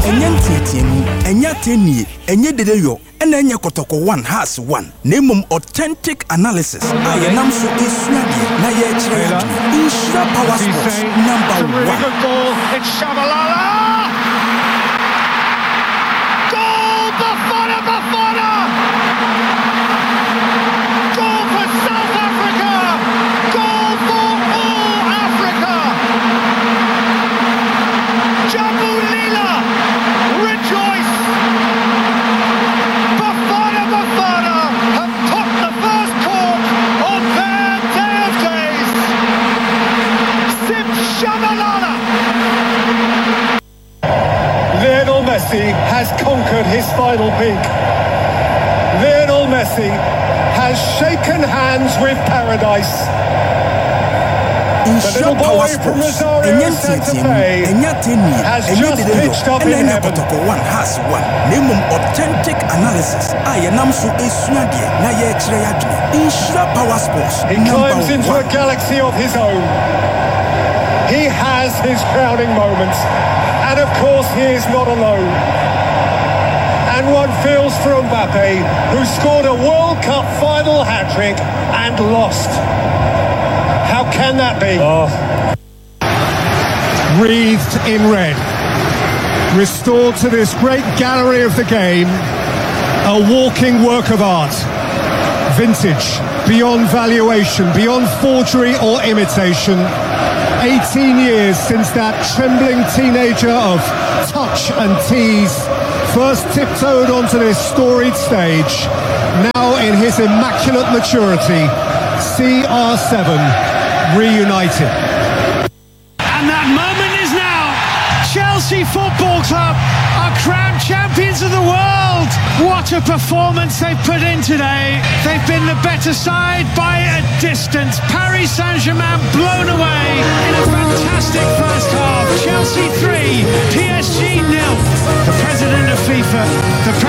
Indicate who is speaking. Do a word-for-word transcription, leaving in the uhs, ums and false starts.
Speaker 1: Enyan Tietiemu, Enya Teni, Enye Dedeyo, and Enya Kotoko one has one. Name of authentic analysis. I am so Iswadi, Naya Chayat, Isha Power Sports, number one.
Speaker 2: Really good ball, it's Shabalala! Goal, Bafana, Bafana! Goal for South Africa! Goal for all Africa! Jambu Lila, rejoice! Bafana Bafana have topped the first cork on their day of days! Sim Shabalala!
Speaker 3: Lionel Messi has conquered his final peak. Lionel Messi has shaken hands with paradise.
Speaker 1: In short power sports, Enyan Tietiemu, Enya Teni, Enye Dedeyo, and Enya Kotoko one has one. Name of authentic analysis. I am so Iswadi, Naya Chayat, Isha Power Sports,
Speaker 3: He climbs into a galaxy of his own. He has his crowning moments. And of course he is not alone. And one feels for Mbappe, who scored a World Cup final hat-trick and lost. How can that be?
Speaker 4: Oh. Wreathed in red. Restored to this great gallery of the game. A walking work of art. Vintage, beyond valuation, beyond forgery or imitation. eighteen years since that trembling teenager of touch and tease first tiptoed onto this storied stage. Now in his immaculate maturity, C R seven reunited.
Speaker 5: And that moment is now. Chelsea Football Club are crowned champions of the world. What a performance they've put in today. They've been the better side by a distance. Paris Saint-Germain blown away in a fantastic first half. Chelsea three, P S G nil. The president of FIFA, the